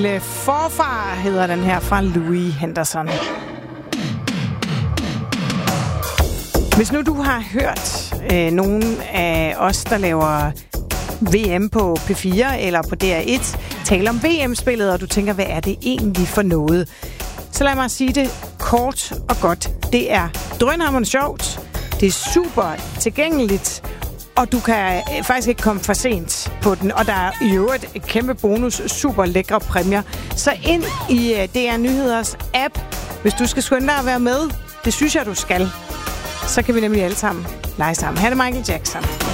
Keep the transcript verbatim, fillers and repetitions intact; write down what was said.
lille forfar hedder den her fra Louis Henderson. Hvis nu du har hørt øh, nogen af os, der laver V M på P fire eller på D R et, tale om V M-spillet, og du tænker, hvad er det egentlig for noget? Så lad mig sige det kort og godt. Det er drønhammerende sjovt, det er super tilgængeligt, og du kan faktisk ikke komme for sent på den. Og der er i øvrigt et kæmpe bonus, super lækre præmier. Så ind i D R Nyheders app, hvis du skal skynde dig at være med. Det synes jeg, du skal. Så kan vi nemlig alle sammen lege sammen. Her er det Michael Jackson.